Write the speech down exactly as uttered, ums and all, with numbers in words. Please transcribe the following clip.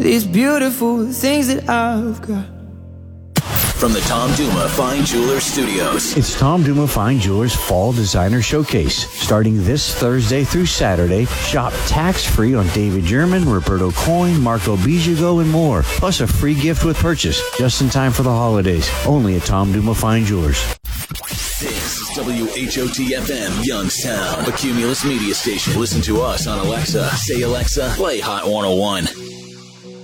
these beautiful things that I've got. From the Tom Duma Fine Jewelers Studios. It's Tom Duma Fine Jewelers Fall Designer Showcase. Starting this Thursday through Saturday, shop tax-free on David German, Roberto Coin, Marco Bijago, and more. Plus a free gift with purchase, just in time for the holidays. Only at Tom Duma Fine Jewelers. This is W H O T F M Youngstown, a Cumulus media station. Listen to us on Alexa. Say, Alexa, play Hot one oh one.